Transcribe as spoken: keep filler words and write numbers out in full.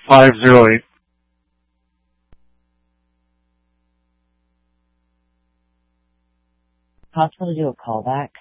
five zero eight. Possible to do a callback?